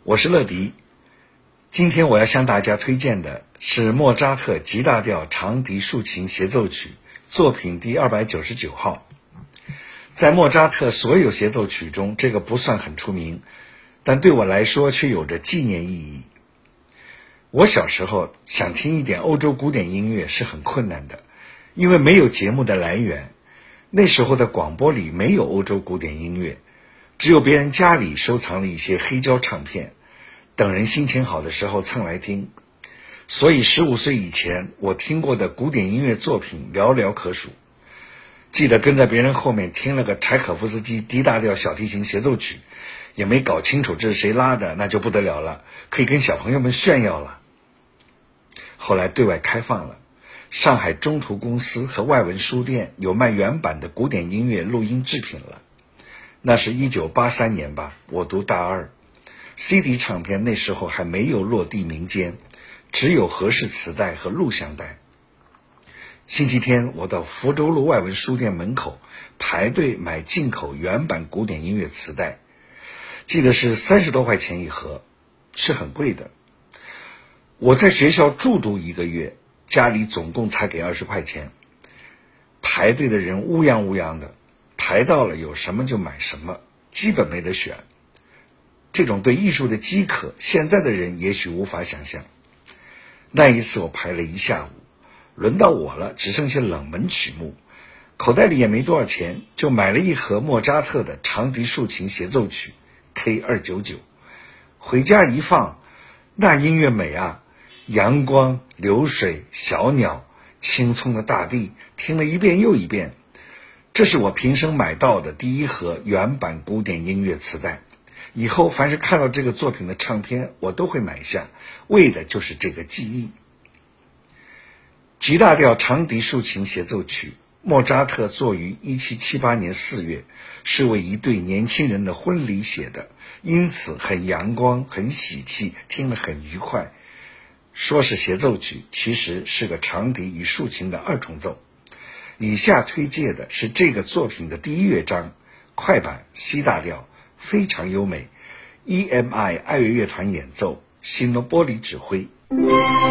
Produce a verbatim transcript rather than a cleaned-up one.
我是乐迪，今天我要向大家推荐的是莫扎特 G 大调长笛竖琴协奏曲作品第二百九十九号。在莫扎特所有协奏曲中，这个不算很出名，但对我来说却有着纪念意义。我小时候想听一点欧洲古典音乐是很困难的，因为没有节目的来源。那时候的广播里没有欧洲古典音乐，只有别人家里收藏了一些黑胶唱片，等人心情好的时候蹭来听。所以十五岁以前，我听过的古典音乐作品寥寥可数。记得跟在别人后面听了个柴可夫斯基 D 大调小提琴协奏曲，也没搞清楚这是谁拉的，那就不得了了，可以跟小朋友们炫耀了。后来对外开放了，上海中途公司和外文书店有卖原版的古典音乐录音制品了。那是一九八三年吧，我读大二。C D 唱片那时候还没有落地民间，只有合适磁带和录像带。星期天我到福州路外文书店门口排队买进口原版古典音乐磁带，记得是三十多块钱一盒，是很贵的。我在学校住读一个月，家里总共才给二十块钱。排队的人乌泱乌泱的，排到了有什么就买什么，基本没得选。这种对艺术的饥渴，现在的人也许无法想象。那一次我排了一下午，轮到我了，只剩下冷门曲目，口袋里也没多少钱，就买了一盒莫扎特的长笛竖琴协奏曲 K 二九九， 回家一放，那音乐美啊，阳光、流水、小鸟、青葱的大地，听了一遍又一遍。这是我平生买到的第一盒原版古典音乐磁带，以后凡是看到这个作品的唱片，我都会买下，为的就是这个记忆。G 大调长笛竖琴协奏曲，莫扎特作于一七七八年四月，是为一对年轻人的婚礼写的，因此很阳光，很喜气，听了很愉快。说是协奏曲，其实是个长笛与竖琴的二重奏。以下推介的是这个作品的第一乐章，快板 C 大调，非常优美， E M I 爱乐乐团演奏，西诺波里指挥。